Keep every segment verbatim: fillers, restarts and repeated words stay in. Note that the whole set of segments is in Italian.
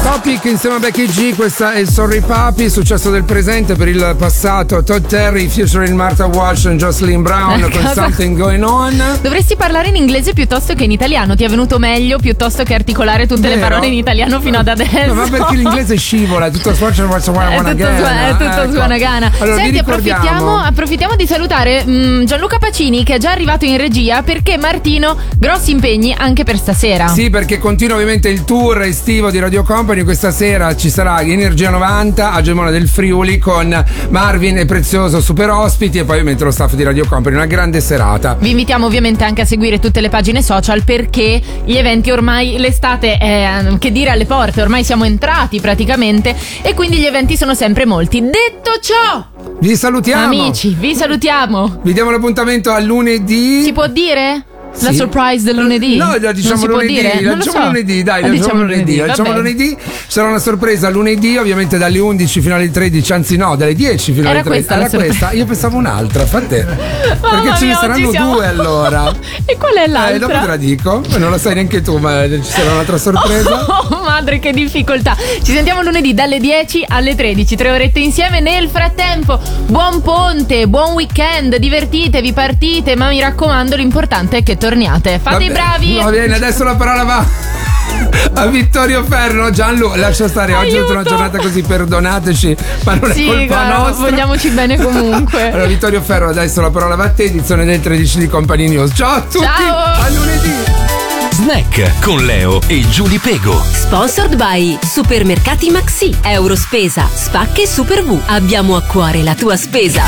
Topic insieme a Becky G, questa è Sorry Papi, successo del presente per il passato. Todd Terry featuring Martha Walsh e Jocelyn Brown Eh, con cosa? Something Going On. Dovresti parlare in inglese piuttosto che in italiano, ti è venuto meglio piuttosto che articolare tutte Vero? le parole in italiano fino ad adesso. No, ma perché l'inglese scivola, è tutto sforzo, sforzo, È tutto, è tutto suonagana. Allora, vi Senti, ricordiamo- approfittiamo, approfittiamo di salutare mh, Gianluca Pacini, che è già arrivato in regia, perché Martino grossi impegni anche per stasera. Sì, perché continua ovviamente il tour estivo di Radio Company. Questa sera ci sarà Energia novanta a Gemona del Friuli con Marvin e Prezioso super ospiti, e poi ovviamente lo staff di Radio Company. Una grande serata. Vi invitiamo ovviamente anche a seguire tutte le pagine social, perché gli eventi ormai, l'estate è, che dire, alle porte, ormai siamo entrati praticamente, e quindi gli eventi sono sempre molti. Detto ciò, Vi salutiamo. amici, vi salutiamo. Vi diamo l'appuntamento a lunedì. Si può dire? La Sì. surprise del lunedì? No, la diciamo non si lunedì, può dire? la Non lo diciamo so. lunedì, dai, La la diciamo lunedì, la va diciamo bene. lunedì. Sarà una sorpresa lunedì, ovviamente dalle undici fino alle tredici, anzi no, dalle dieci fino Era alle tredici. questa la Era sorpresa. questa? Io pensavo un'altra, fa te. Perché Mamma ce ne mia, oggi saranno siamo- due allora. E qual è Eh, dopo l'altra? te la dico, non la sai neanche tu, ma ci sarà un'altra sorpresa. Oh madre, che difficoltà. Ci sentiamo lunedì dalle dieci alle tredici, tre orette insieme. Nel frattempo, buon ponte, buon weekend, divertitevi, partite, ma mi raccomando, l'importante è che torniate. Fate i Va bravi. bene, va bene, adesso la parola va a Vittorio Ferro. Gianlu, lascia stare, oggi è Aiuto. una giornata così, perdonateci, ma non è Sì, colpa guarda, nostra. vogliamoci bene comunque. Allora, Vittorio Ferro, adesso la parola va a te, edizione del tredici di Company News. Ciao a tutti, Ciao. a lunedì. Snack con Leo e Giulia Pego. Sponsored by Supermercati Maxi, Eurospesa, Spacche Super V. Abbiamo a cuore la tua spesa.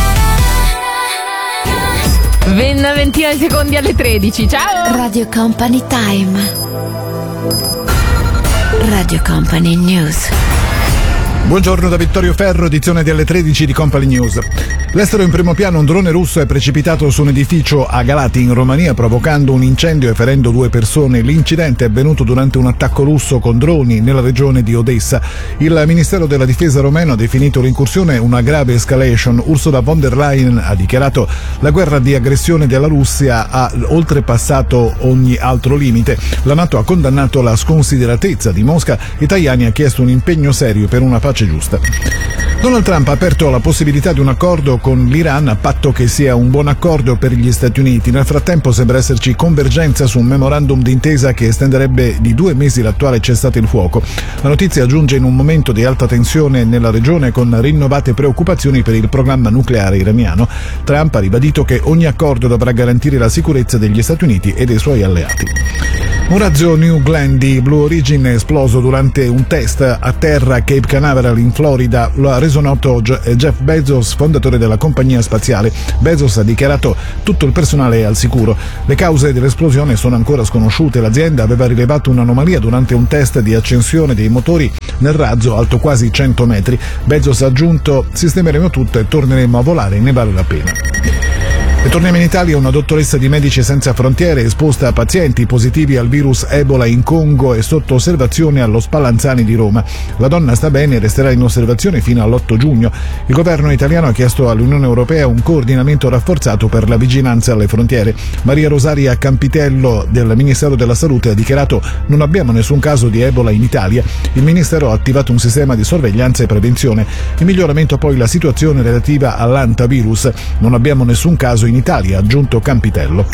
Una ventina di secondi alle tredici. Ciao. Radio Company Time. Radio Company News. Buongiorno da Vittorio Ferro, edizione delle tredici di Company News. L'estero in primo piano, un drone russo è precipitato su un edificio a Galati in Romania provocando un incendio e ferendo due persone. L'incidente è avvenuto durante un attacco russo con droni nella regione di Odessa. Il Ministero della Difesa romeno ha definito l'incursione una grave escalation. Ursula von der Leyen ha dichiarato: la guerra di aggressione della Russia ha oltrepassato ogni altro limite. La NATO ha condannato la sconsideratezza di Mosca e Tajani ha chiesto un impegno serio per una pace giusta. Donald Trump ha aperto la possibilità di un accordo con l'Iran, a patto che sia un buon accordo per gli Stati Uniti. Nel frattempo sembra esserci convergenza su un memorandum d'intesa che estenderebbe di due mesi l'attuale cessate il fuoco. La notizia giunge in un momento di alta tensione nella regione, con rinnovate preoccupazioni per il programma nucleare iraniano. Trump ha ribadito che ogni accordo dovrà garantire la sicurezza degli Stati Uniti e dei suoi alleati. Un razzo New Glenn di Blue Origin è esploso durante un test a terra a Cape Canaveral in Florida. Lo ha reso noto Jeff Bezos, fondatore della compagnia spaziale. Bezos ha dichiarato: tutto il personale è al sicuro. Le cause dell'esplosione sono ancora sconosciute. L'azienda aveva rilevato un'anomalia durante un test di accensione dei motori nel razzo alto quasi cento metri. Bezos ha aggiunto: sistemeremo tutto e torneremo a volare, ne vale la pena. E torniamo in Italia. Una dottoressa di Medici Senza Frontiere esposta a pazienti positivi al virus Ebola in Congo e sotto osservazione allo Spallanzani di Roma. La donna sta bene e resterà in osservazione fino all'otto giugno. Il governo italiano ha chiesto all'Unione Europea un coordinamento rafforzato per la vigilanza alle frontiere. Maria Rosaria Campitello del Ministero della Salute ha dichiarato: non abbiamo nessun caso di Ebola in Italia. Il Ministero ha attivato un sistema di sorveglianza e prevenzione. In miglioramento poi la situazione relativa all'antavirus. Non abbiamo nessun caso in Italia, ha aggiunto Campitello.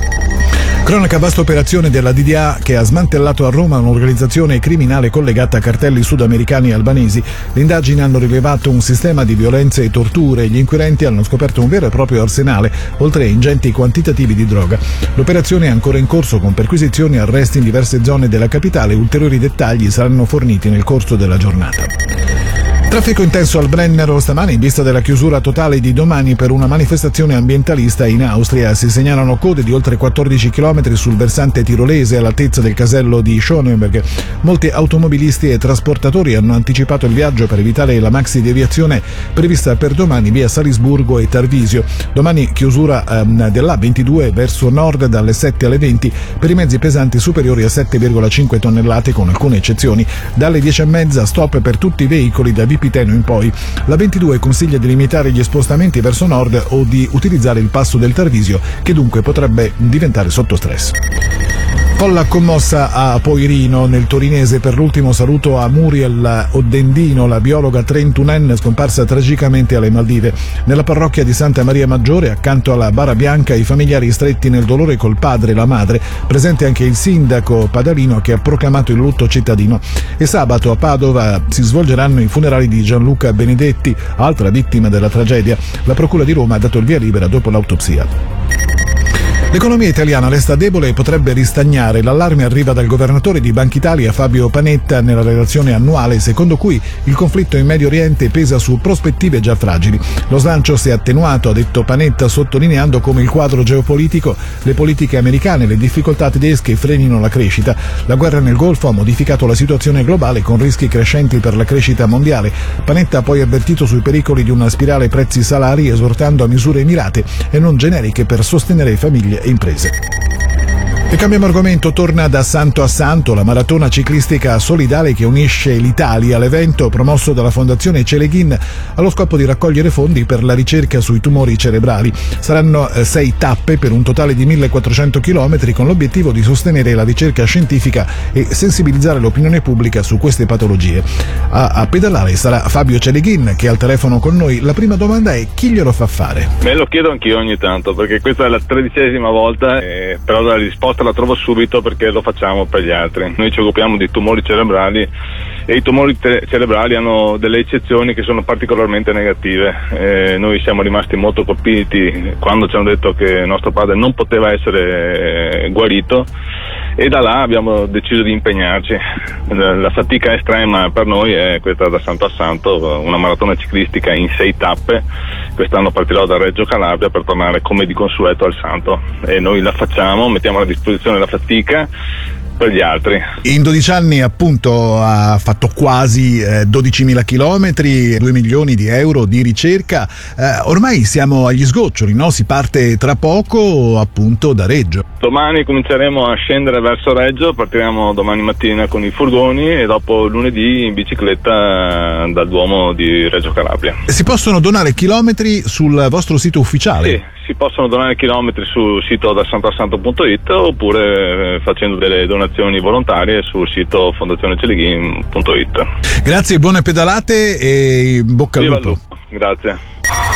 Cronaca: vasta operazione della D D A che ha smantellato a Roma un'organizzazione criminale collegata a cartelli sudamericani e albanesi. Le indagini hanno rilevato un sistema di violenze e torture. Gli inquirenti hanno scoperto un vero e proprio arsenale, oltre a ingenti quantitativi di droga. L'operazione è ancora in corso con perquisizioni e arresti in diverse zone della capitale. Ulteriori dettagli saranno forniti nel corso della giornata. Traffico intenso al Brennero stamane in vista della chiusura totale di domani per una manifestazione ambientalista in Austria. Si segnalano code di oltre quattordici chilometri sul versante tirolese all'altezza del casello di Schönberg. Molti automobilisti e trasportatori hanno anticipato il viaggio per evitare la maxi deviazione prevista per domani via Salisburgo e Tarvisio. Domani chiusura ehm, dell'A ventidue verso nord dalle sette alle venti per i mezzi pesanti superiori a sette virgola cinque tonnellate con alcune eccezioni. Dalle dieci e mezza stop per tutti i veicoli da Vipiteno in poi. La ventidue consiglia di limitare gli spostamenti verso nord o di utilizzare il passo del Tarvisio, che dunque potrebbe diventare sotto stress. Folla commossa a Poirino, nel torinese, per l'ultimo saluto a Muriel Oddendino, la biologa trentunenne scomparsa tragicamente alle Maldive. Nella parrocchia di Santa Maria Maggiore, accanto alla bara bianca, i familiari stretti nel dolore col padre e la madre, presente anche il sindaco padalino che ha proclamato il lutto cittadino. E sabato a Padova si svolgeranno i funerali di Gianluca Benedetti, altra vittima della tragedia. La procura di Roma ha dato il via libera dopo l'autopsia. L'economia italiana resta debole e potrebbe ristagnare. L'allarme arriva dal governatore di Banca Italia Fabio Panetta nella relazione annuale, secondo cui il conflitto in Medio Oriente pesa su prospettive già fragili. Lo slancio si è attenuato, ha detto Panetta, sottolineando come il quadro geopolitico, le politiche americane e le difficoltà tedesche frenino la crescita. La guerra nel Golfo ha modificato la situazione globale con rischi crescenti per la crescita mondiale. Panetta ha poi avvertito sui pericoli di una spirale prezzi-salari, esortando a misure mirate e non generiche per sostenere famiglie e imprese. E cambiamo argomento, torna da Santo a Santo la maratona ciclistica solidale che unisce l'Italia. L'evento, promosso dalla Fondazione Celeghin, ha lo scopo di raccogliere fondi per la ricerca sui tumori cerebrali. Saranno eh, sei tappe per un totale di millequattrocento chilometri, con l'obiettivo di sostenere la ricerca scientifica e sensibilizzare l'opinione pubblica su queste patologie. A, a pedalare sarà Fabio Celeghin, che è al telefono con noi. La prima domanda è: chi glielo fa fare? Me lo chiedo anch'io ogni tanto, perché questa è la tredicesima volta, eh, però la risposta la trovo subito, perché lo facciamo per gli altri. Noi ci occupiamo di tumori cerebrali e i tumori te- cerebrali hanno delle eccezioni che sono particolarmente negative. Eh, noi siamo rimasti molto colpiti quando ci hanno detto che nostro padre non poteva essere eh, guarito, e da là abbiamo deciso di impegnarci. La, la fatica estrema per noi è questa da Santo a Santo, una maratona ciclistica in sei tappe. Quest'anno partirò da Reggio Calabria per tornare come di consueto al Santo, e noi la facciamo, mettiamo a disposizione la fatica per gli altri. In dodici anni appunto ha fatto quasi eh, dodicimila chilometri, due milioni di euro di ricerca. Eh, ormai siamo agli sgoccioli, no? Si parte tra poco appunto da Reggio. Domani cominceremo a scendere verso Reggio, partiremo domani mattina con i furgoni e dopo lunedì in bicicletta dal Duomo di Reggio Calabria. Si possono donare chilometri sul vostro sito ufficiale? Sì, si possono donare chilometri sul sito da santoasanto punto it oppure eh, facendo delle donazioni volontarie sul sito fondazione celeghin punto it. Grazie, buone pedalate e in bocca al Viva lupo. lupo. Grazie.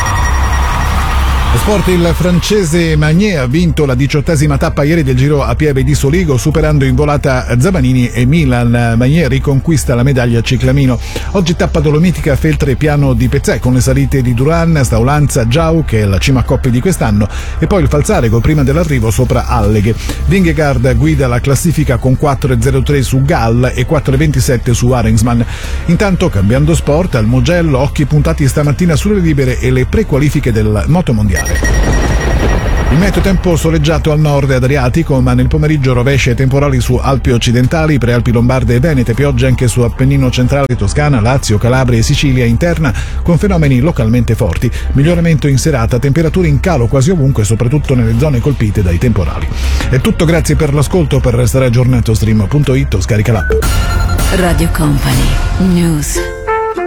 Lo sport, il francese Magnier ha vinto la diciottesima tappa ieri del Giro a Pieve di Soligo, superando in volata Zabanini e Milan. Magnier riconquista la medaglia ciclamino. Oggi tappa dolomitica Feltre Piano di Pezzè, con le salite di Duran, Staulanza, Giau, che è la cima coppe di quest'anno, e poi il Falzarego prima dell'arrivo sopra Alleghe. Vingegaard guida la classifica con quattro e zero tre su Gall e quattro e ventisette su Arensman. Intanto, cambiando sport, al Mugello occhi puntati stamattina sulle libere e le prequalifiche del motomondiale. Il meteo: tempo soleggiato al nord e Adriatico, ma nel pomeriggio rovesci e temporali su Alpi occidentali, prealpi lombarde e venete, piogge anche su Appennino centrale, Toscana, Lazio, Calabria e Sicilia interna, con fenomeni localmente forti. Miglioramento in serata, temperature in calo quasi ovunque, soprattutto nelle zone colpite dai temporali. È tutto, grazie per l'ascolto. Per restare aggiornato stream punto it o scarica l'app. Radio Company News.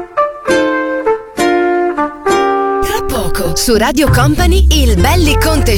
Tra poco su Radio Company il Belli Conte